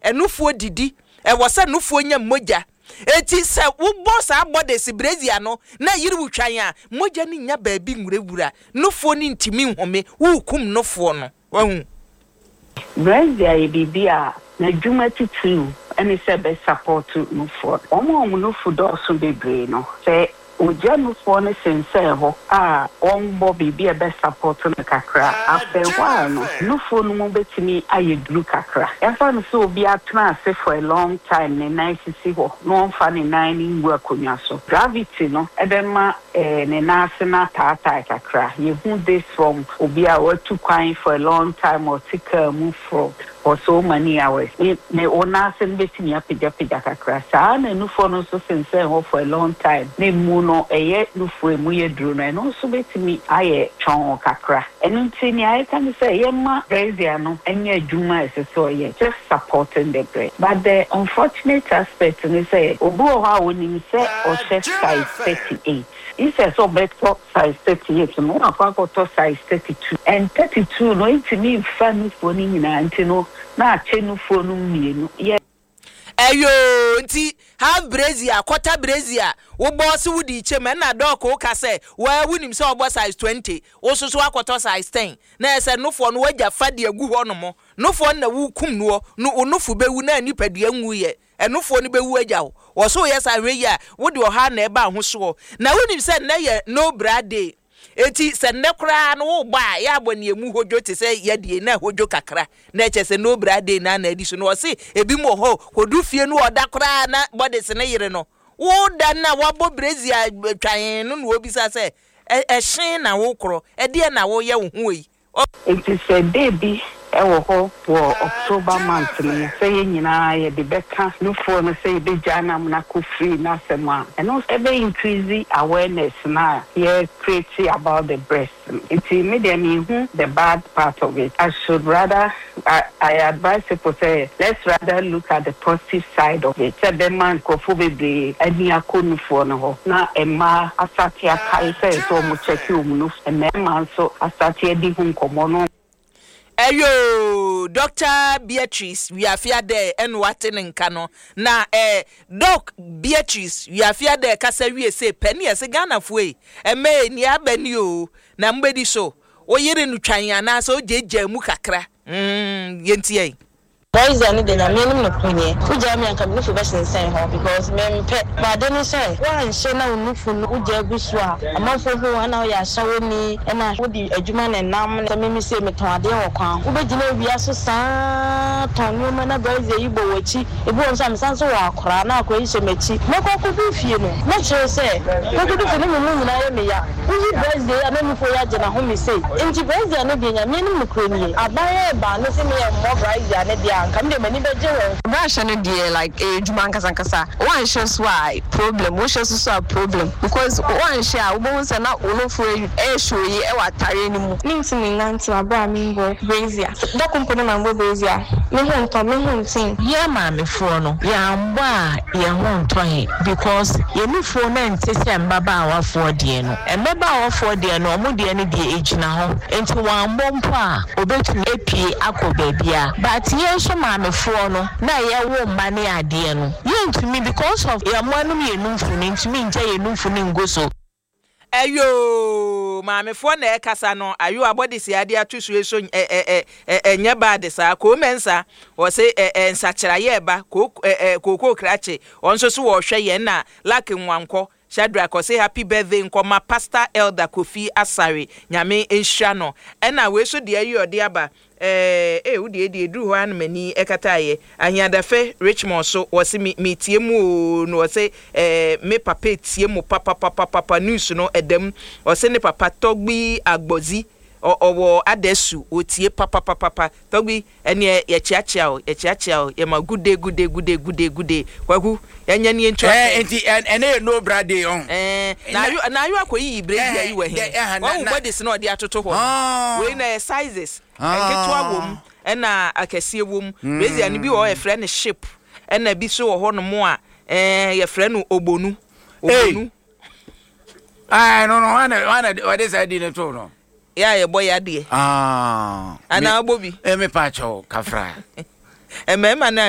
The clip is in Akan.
enufuo didi wose nufuo nya mogya eti se wo boss abode si brazia no na yiri wutwan a mogya ni nya baabi nwurawura nufuo ni ntimi nhome wo kum nufuo no wahu brazia ye bibia na dwuma titu ene se be support nufuo omo nufuo do so bebre no se oja nufuo ne sense ho ombo bibia be support no kakra after while no nufuo no mo betimi ayeduru kakra yafa no so obi atena ase for a long time ne nice si ho no mfa ne nan ni ngu akonwa so gravity no ebema ne nase na tata kakra you who this from obi a watu kwan for a long time or tika move from for so many hours ne onase betimi apija kakra sa na nufuo no so sense ho for a long time ne mu no eye nufuo mu ye duru no no so betimi aye chon kakra enu ntini aye kan say yema brazia no enya adwuma so ye just supporting the bread but the unfortunate aspect is say obu ho a woni say o chest size 38 he says so better size 38 no akwa to size 32 and 32 no intimi fan for ni nyina ntino na achenu fo no mienu ye eyo nti half brazia quarter brazia wo boss wudi chema na dok wo ka say wa wunim say obo size 20 wo soso akoto size 10 na ese nufo no wagya fade agu ho no mo nufo na wu kum no onufu bewu na nipadua nwu ye enufo no bewu agya wo so yes ahwe ya wo de oha na eba ho so na wunim say na ye no brade eti se ne kra no wo ba ya abone emu hojo te se ye die na hojo kakra na eche se no brade na adi so no se ebi mo ho kodu fie no oda kra na body se ne yire no wo da na wabo brazia twan no no obisa se hyen na wo kro e de na wo ye wo hu yi eti se baby ewo ho for October month no say nyina ye de beka nufuo no say be jana na ko free na sema and also be increase awareness na here create about the breast it immediately the bad part of it. I should rather I advise people say let's rather look at the positive side of it. Say the man ko fu be ani akonufuo no ho na ema asate akai say so mo check you no and man so asate di hu nkomo no. Eyo Dr. Beatrice we afia there en watin nka no na Doc Beatrice we afia there kasa wie say penny ese Ghana fuei eme ni abani o na mbedi so oyire nu twan ana so jeje mu kakra yentie boys and the name no kunye uja me anka no fashion say ho because me pe but then say one she na nufu no uja gusu a amafo ho ana ya shawo ni na wodi adwuma na nam na me say me ton ade ho kwan ubegina bia so sa ton no na boys e ibo wachi ebu on so me san so wa akora na akora ise mechi me ko du fie no na chere say ko du fie no me nyina ye me ya uyi boys e ana mu fo ya je na ho me say enti boys e no de nya me no kroni abaye ba no se me ye mo boys e na de come the many Russian dear like a Jumankas and Kasa. One shows why problem, which is a problem because one share bones and not all for a show ye or Tarini means in Nancy Abraming Brazia. The company number Brazia. Me won't come home saying, yeah, mammy, for no, yeah, why, yeah, won't try because you move for men to send Baba for Diano and Baba for Diano, Modiani the age now into one bomba or better AP Aqua Babia. But yes, mammy for no, now ya won't money idea no. You to me because of your money and no fun to me, tell you no fun go so. Eyo maame fo na ekasa no ayo abodi si ade atusu so enya bad sa ko mensa wo se nsakira ye ba koko krache onso so wo hwe ye na laki nwanko Shadrack ko say happy birthday nkoma Pastor Elder Kofi Asare nyame enhia no na we so de ayo de aba udi edru ho an mani ekataye ahiadafe Richmond so wose me tie mu no wose me papa tie mu papa news no edem wose ne papa togbi agbozi owo adesu otie papa togbi ene ye chiachia o ye ma good day kwaku yanya ni ntwa enti ene no brade on na you akoyi brade yi we he won body se no de atoto ho we na sizes enketua wom ena akese wom bezi ani bi wo e frɛ ne ship ena bi so wo ho no mo a ye frɛ no obonu no what is I didn't know ya ye boy ade ana obobi me pacho kafra emema na